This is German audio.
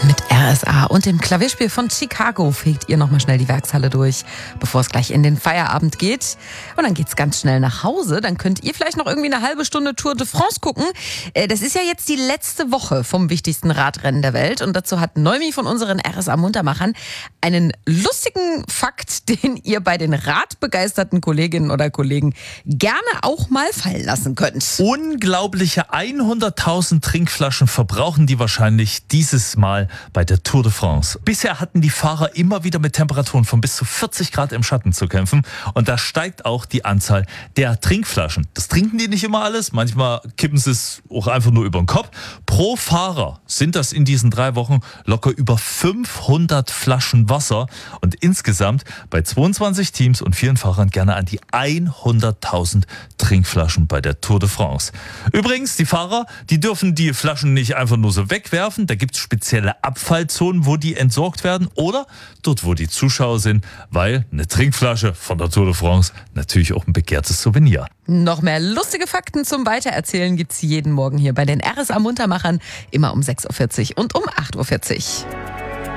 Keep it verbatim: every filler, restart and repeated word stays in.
Mit R S A und dem Klavierspiel von Chicago fegt ihr nochmal schnell die Werkshalle durch, bevor es gleich in den Feierabend geht. Und dann geht's ganz schnell nach Hause. Dann könnt ihr vielleicht noch irgendwie eine halbe Stunde Tour de France gucken. Das ist ja jetzt die letzte Woche vom wichtigsten Radrennen der Welt. Und dazu hat Noemi von unseren R S A-Muntermachern einen lustigen Fakt, den ihr bei den radbegeisterten Kolleginnen oder Kollegen gerne auch mal fallen lassen könnt. Unglaubliche hunderttausend Trinkflaschen verbrauchen die wahrscheinlich dieses Mal bei der Tour de France. Bisher hatten die Fahrer immer wieder mit Temperaturen von bis zu vierzig Grad im Schatten zu kämpfen. Und da steigt auch die Anzahl der Trinkflaschen. Das trinken die nicht immer alles. Manchmal kippen sie es auch einfach nur über den Kopf. Pro Fahrer sind das in diesen drei Wochen locker über fünfhundert Flaschen Wasser. Und insgesamt bei zweiundzwanzig Teams und vielen Fahrern gerne an die hunderttausend Trinkflaschen bei der Tour de France. Übrigens, die Fahrer, die dürfen die Flaschen nicht einfach nur so wegwerfen. Da gibt es spezielle Abfallzonen, wo die entsorgt werden, oder dort, wo die Zuschauer sind, weil eine Trinkflasche von der Tour de France natürlich auch ein begehrtes Souvenir. Noch mehr lustige Fakten zum Weitererzählen gibt's jeden Morgen hier bei den R S A-Muntermachern, immer um sechs Uhr vierzig und um acht Uhr vierzig.